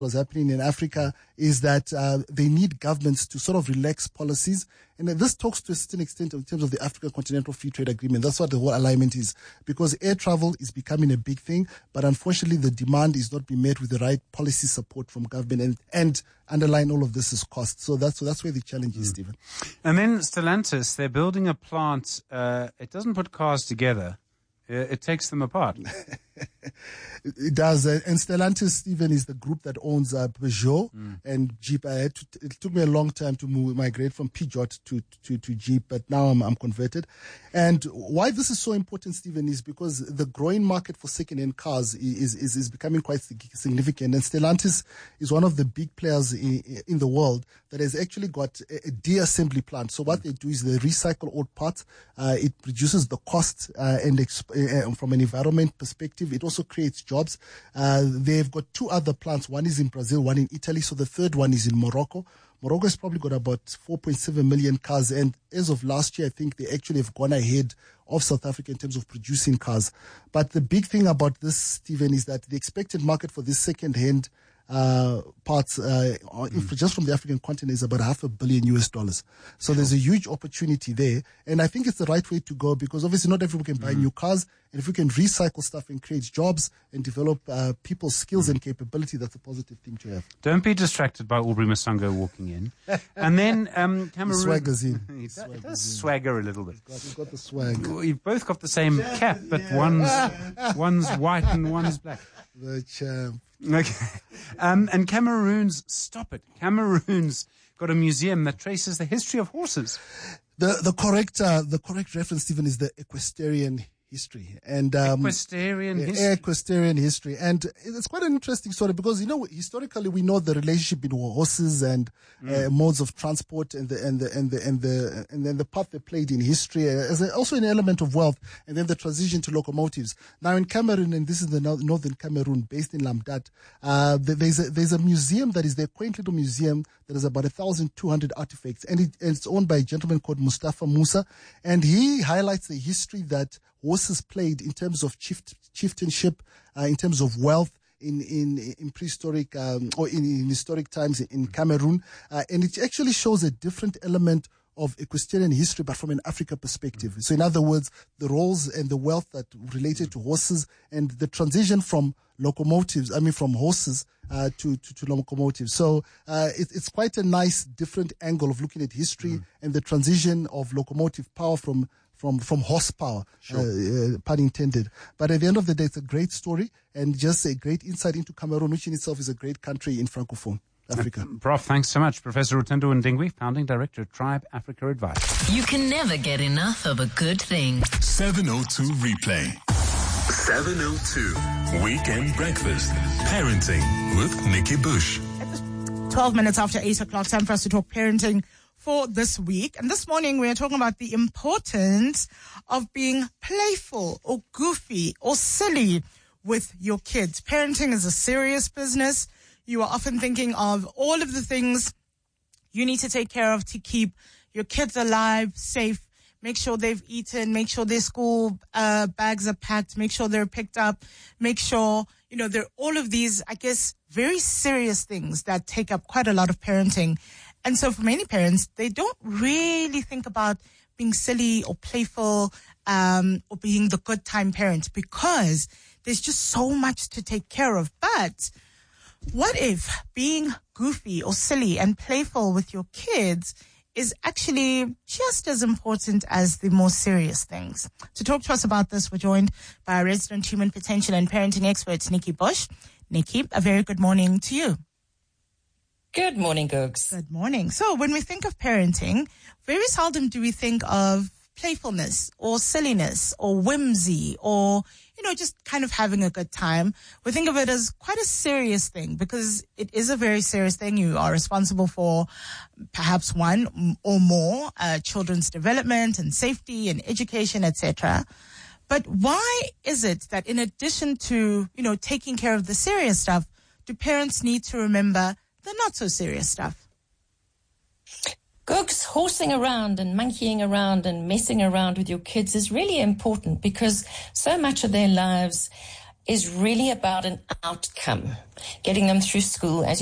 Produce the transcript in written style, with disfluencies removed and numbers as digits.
what's happening in Africa is that they need governments to sort of relax policies. And this talks to a certain extent in terms of the African Continental Free Trade Agreement. That's what the whole alignment is, because air travel is becoming a big thing, but unfortunately the demand is not being met with the right policy support from government, and underlying all of this is cost. So that's where the challenge is, Stephen. And then Stellantis, they're building a plant. It doesn't put cars together. It takes them apart. It does. And Stellantis, Stephen, is the group that owns Peugeot and Jeep. It took me a long time to migrate from Peugeot to Jeep, but now I'm converted. And why this is so important, Stephen, is because the growing market for second-hand cars is becoming quite significant. And Stellantis is one of the big players in the world that has actually got a de-assembly plant. So what they do is they recycle old parts. It reduces the cost and from an environment perspective, it also creates jobs. They've got two other plants. One is in Brazil, one in Italy. So the third one is in Morocco. Morocco has probably got about 4.7 million cars. And as of last year, I think they actually have gone ahead of South Africa in terms of producing cars. But the big thing about this, Stephen, is that the expected market for this second-hand parts, just from the African continent, is about $500 million. So there's a huge opportunity there. And I think it's the right way to go, because obviously not everyone can buy new cars. And if we can recycle stuff and create jobs and develop people's skills and capability, that's a positive thing to have. Don't be distracted by Aubrey Masango walking in. And then Cameroon. He swaggers in. It does swagger a little bit. He's got the swag. You've both got the same cap, but one's white and one's black. The champ. Okay. And Cameroon's Cameroon's got a museum that traces the history of horses. The correct reference, Stephen, is the equestrian history. And equestrian history. And it's quite an interesting story, because historically we know the relationship between horses and modes of transport and then the part they played in history as also an element of wealth, and then the transition to locomotives. Now in Cameroon, and this is the northern Cameroon, based in Lamdat, there's a museum that is the quaint little museum that is about 1,200 artifacts, and it's owned by a gentleman called Mustafa Musa, and he highlights the history that horses played in terms of chieftainship, in terms of wealth in prehistoric or in historic times in Cameroon, and it actually shows a different element of equestrian history, but from an Africa perspective. So in other words, the roles and the wealth that related to horses and the transition from from horses to locomotives. So it's quite a nice different angle of looking at history and the transition of locomotive power from horsepower, pun intended. But at the end of the day, it's a great story and just a great insight into Cameroon, which in itself is a great country in Francophone Africa. Prof, thanks so much. Professor Rutendo Ndingwi, Founding Director at Tribe Africa Advice. You can never get enough of a good thing. 702 Replay. 702 Weekend Breakfast. Parenting with Nikki Bush. 12 minutes after 8 o'clock, time for us to talk parenting for this week. And this morning we are talking about the importance of being playful or goofy or silly with your kids. Parenting is a serious business. You are often thinking of all of the things you need to take care of to keep your kids alive, safe, make sure they've eaten, make sure their school bags are packed, make sure they're picked up, make sure, there are all of these, I guess, very serious things that take up quite a lot of parenting. And so for many parents, they don't really think about being silly or playful or being the good time parent, because there's just so much to take care of. But what if being goofy or silly and playful with your kids is actually just as important as the more serious things? To talk to us about this, we're joined by our resident human potential and parenting expert, Nikki Bush. Nikki, a very good morning to you. Good morning, Googs. Good morning. So when we think of parenting, very seldom do we think of playfulness or silliness or whimsy or, just kind of having a good time. We think of it as quite a serious thing, because it is a very serious thing. You are responsible for perhaps one or more children's development and safety and education, etc. But why is it that in addition to, taking care of the serious stuff, do parents need to remember the not so serious stuff? Googs, horsing around and monkeying around and messing around with your kids is really important, because so much of their lives is really about an outcome, getting them through school, as